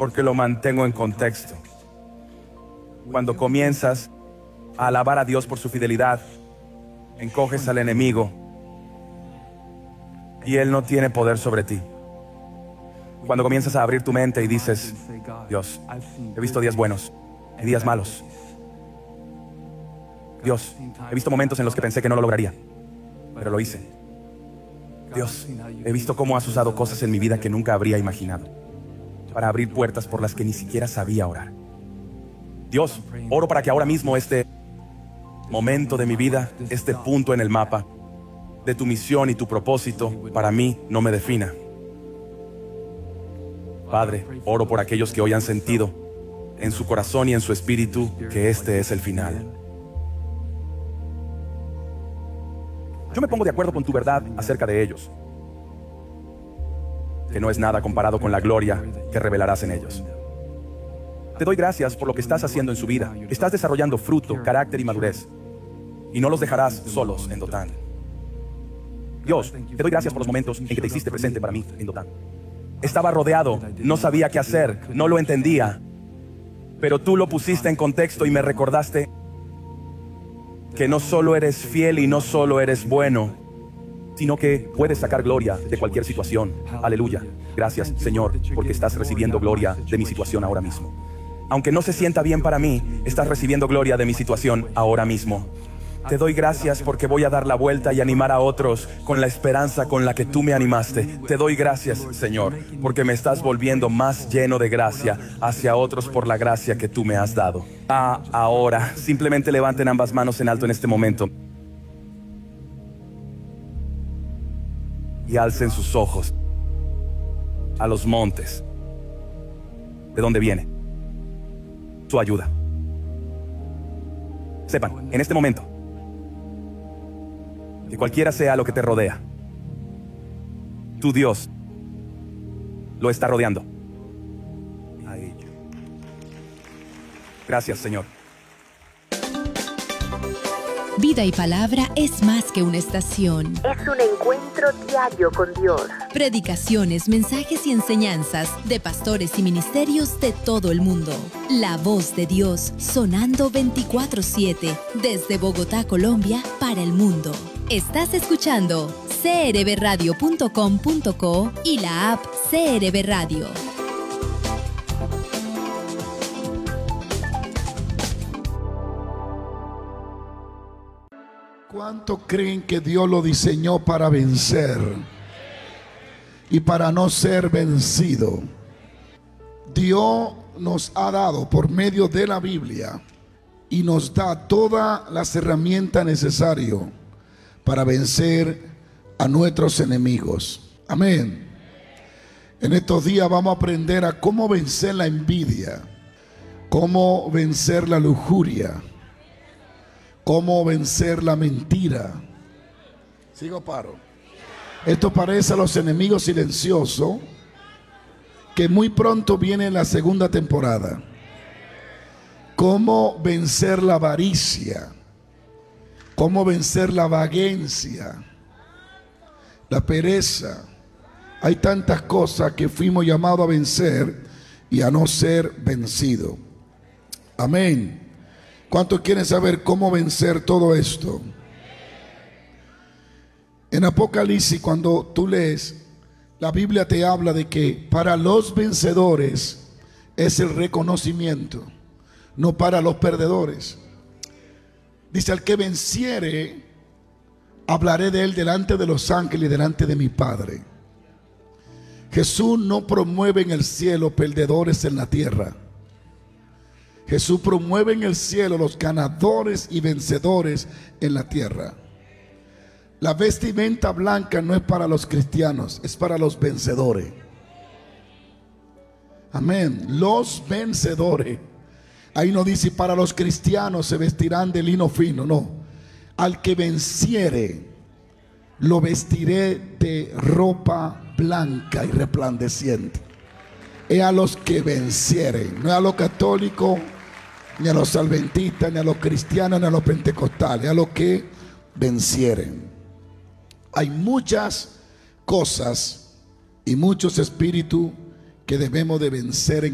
porque lo mantengo en contexto. Cuando comienzas a alabar a Dios por su fidelidad, encoges al enemigo y él no tiene poder sobre ti. Cuando comienzas a abrir tu mente y dices: Dios, he visto días buenos y días malos. Dios, he visto momentos en los que pensé que no lo lograría, pero lo hice. Dios, he visto cómo has usado cosas en mi vida que nunca habría imaginado para abrir puertas por las que ni siquiera sabía orar. Dios, oro para que ahora mismo este momento de mi vida, este punto en el mapa de tu misión y tu propósito para mí no me defina. Padre, oro por aquellos que hoy han sentido en su corazón y en su espíritu que este es el final. Yo me pongo de acuerdo con tu verdad acerca de ellos, que no es nada comparado con la gloria que revelarás en ellos. Te doy gracias por lo que estás haciendo en su vida. Estás desarrollando fruto, carácter y madurez, y no los dejarás solos en Dotán. Dios, te doy gracias por los momentos en que te hiciste presente para mí en Dotán. Estaba rodeado, no sabía qué hacer, no lo entendía, pero tú lo pusiste en contexto y me recordaste que no solo eres fiel y no solo eres bueno, sino que puedes sacar gloria de cualquier situación. Aleluya. Gracias, Señor, porque estás recibiendo gloria de mi situación ahora mismo. Aunque no se sienta bien para mí, estás recibiendo gloria de mi situación ahora mismo. Te doy gracias porque voy a dar la vuelta y animar a otros con la esperanza con la que tú me animaste. Te doy gracias, Señor, porque me estás volviendo más lleno de gracia hacia otros por la gracia que tú me has dado. Ahora, simplemente levanten ambas manos en alto en este momento y alcen sus ojos a los montes. ¿De dónde viene su ayuda? Sepan, en este momento, que cualquiera sea lo que te rodea, tu Dios lo está rodeando. Gracias, Señor. Vida y Palabra es más que una estación. Es un encuentro diario con Dios. Predicaciones, mensajes y enseñanzas de pastores y ministerios de todo el mundo. La voz de Dios sonando 24/7 desde Bogotá, Colombia, para el mundo. Estás escuchando crbradio.com.co y la app CRB Radio. ¿Cuántos creen que Dios lo diseñó para vencer y para no ser vencido? Dios nos ha dado por medio de la Biblia y nos da todas las herramientas necesarias para vencer a nuestros enemigos. Amén. En estos días vamos a aprender a cómo vencer la envidia, cómo vencer la lujuria, cómo vencer la mentira. ¿Sigo paro? Esto parece a los enemigos silenciosos, que muy pronto viene la segunda temporada. Cómo vencer la avaricia, cómo vencer la vagancia, la pereza. Hay tantas cosas que fuimos llamados a vencer y a no ser vencidos. Amén. ¿Cuántos quieren saber cómo vencer todo esto? En Apocalipsis, cuando tú lees, la Biblia te habla de que para los vencedores es el reconocimiento, no para los perdedores. Dice: al que venciere, hablaré de él delante de los ángeles y delante de mi Padre. Jesús no promueve en el cielo perdedores en la tierra. Jesús promueve en el cielo los ganadores y vencedores en la tierra. La vestimenta blanca no es para los cristianos, es para los vencedores. Amén. Los vencedores. Ahí no dice para los cristianos se vestirán de lino fino, no. Al que venciere, lo vestiré de ropa blanca y resplandeciente. Es a los que vencieren, no es a los católicos, ni a los adventistas, ni a los cristianos, ni a los pentecostales, a los que vencieren. Hay muchas cosas y muchos espíritus que debemos de vencer en